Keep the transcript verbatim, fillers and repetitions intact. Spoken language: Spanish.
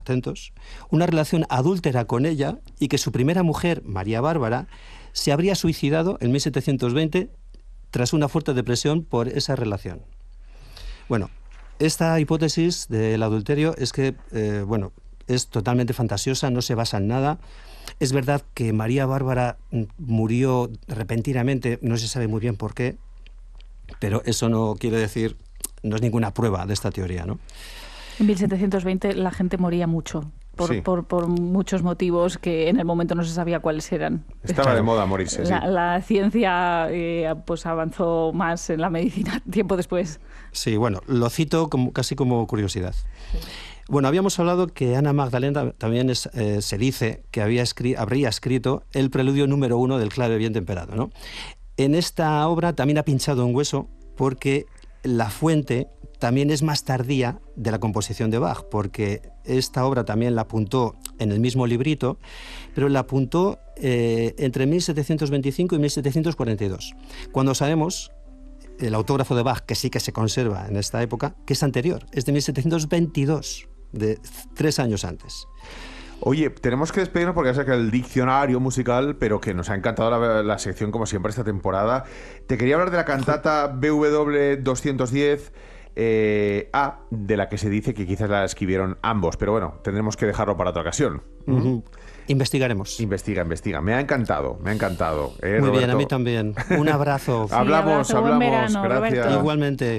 atentos, una relación adúltera con ella y que su primera mujer, María Bárbara, se habría suicidado en mil setecientos veinte tras una fuerte depresión por esa relación. Bueno, esta hipótesis del adulterio es que, eh, bueno, es totalmente fantasiosa, no se basa en nada. Es verdad que María Bárbara murió repentinamente, no se sabe muy bien por qué, pero eso no quiere decir, no es ninguna prueba de esta teoría, ¿no? En mil setecientos veinte la gente moría mucho, por, Sí. por, por muchos motivos que en el momento no se sabía cuáles eran. Estaba de moda morirse, sí. La, la ciencia eh, pues avanzó más en la medicina tiempo después. Sí, bueno, lo cito como, casi como curiosidad. Bueno, habíamos hablado que Ana Magdalena también es, eh, se dice que había escri- habría escrito el preludio número uno del Clave bien temperado, ¿no? En esta obra también ha pinchado un hueso porque la fuente también es más tardía de la composición de Bach, porque esta obra también la apuntó en el mismo librito, pero la apuntó eh, entre mil setecientos veinticinco y mil setecientos cuarenta y dos, cuando sabemos, el autógrafo de Bach, que sí que se conserva en esta época, que es anterior, es de mil setecientos veintidós, de tres años antes. Oye, tenemos que despedirnos porque ya sé que el diccionario musical, pero que nos ha encantado la, la sección como siempre esta temporada. Te quería hablar de la cantata B W doscientos diez eh, A, de la que se dice que quizás la escribieron ambos, pero bueno, tendremos que dejarlo para otra ocasión. Uh-huh. Investigaremos. Investiga, investiga. Me ha encantado, me ha encantado. ¿Eh, Muy Roberto? bien, a mí también. Un abrazo. Hablamos, Sí, abrazo, buen hablamos. verano, Gracias. Roberto. Igualmente.